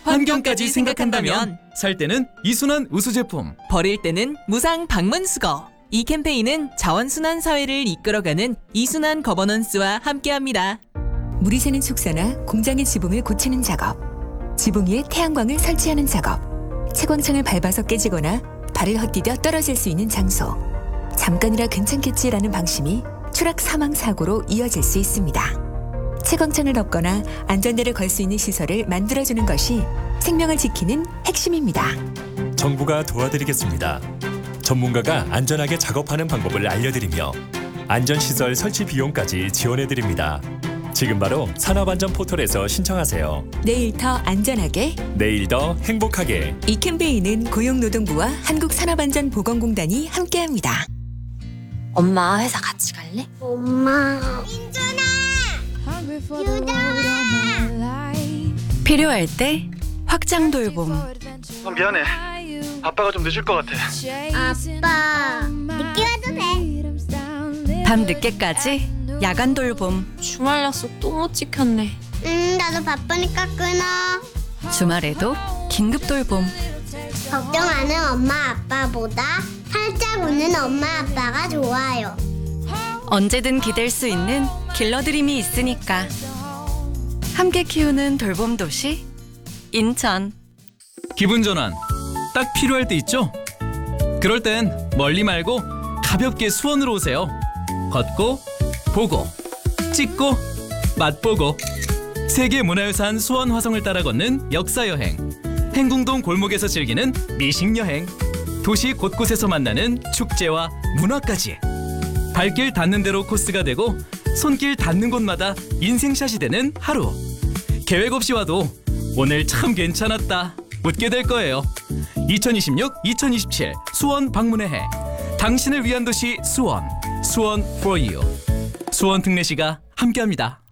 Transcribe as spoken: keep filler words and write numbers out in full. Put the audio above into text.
환경까지 생각한다면 살 때는 이순환 우수 제품, 버릴 때는 무상 방문 수거. 이 캠페인은 자원순환 사회를 이끌어가는 이순환 거버넌스와 함께합니다. 물이 새는 축사나 공장의 지붕을 고치는 작업, 지붕 위에 태양광을 설치하는 작업, 채광창을 밟아서 깨지거나 발을 헛디뎌 떨어질 수 있는 장소, 잠깐이라 괜찮겠지라는 방심이 추락 사망 사고로 이어질 수 있습니다. 채광창을 덮거나 안전대를 걸 수 있는 시설을 만들어주는 것이 생명을 지키는 핵심입니다. 정부가 도와드리겠습니다. 전문가가 안전하게 작업하는 방법을 알려드리며 안전시설 설치 비용까지 지원해드립니다. 지금 바로 산업안전 포털에서 신청하세요. 내일 더 안전하게, 내일 더 행복하게. 이 캠페인은 고용노동부와 한국산업안전보건공단이 함께합니다. 엄마 회사 같이 갈래? 엄마. 민준아! 유정아! 필요할 때 확장 돌봄. 어, 미안해. 아빠가 좀 늦을 것 같아. 아빠, 늦게 와도 돼? 밤 늦게까지 야간 돌봄. 주말 약속 또 못 지켰네. 음, 나도 바쁘니까 끊어. 주말에도 긴급 돌봄. 걱정하는 엄마 아빠보다 활짝 웃는 엄마 아빠가 좋아요. 언제든 기댈 수 있는 길러드림이 있으니까. 함께 키우는 돌봄 도시 인천. 기분 전환 딱 필요할 때 있죠? 그럴 땐 멀리 말고 가볍게 수원으로 오세요. 걷고, 보고, 찍고, 맛보고. 세계문화유산 수원 화성을 따라 걷는 역사여행, 행궁동 골목에서 즐기는 미식여행, 도시 곳곳에서 만나는 축제와 문화까지. 발길 닿는 대로 코스가 되고 손길 닿는 곳마다 인생샷이 되는 하루. 계획 없이 와도 오늘 참 괜찮았다 웃게 될 거예요. 이천이십육 이천이십칠 수원 방문의 해. 당신을 위한 도시 수원. 수원 for you. 수원 특례시가 함께합니다.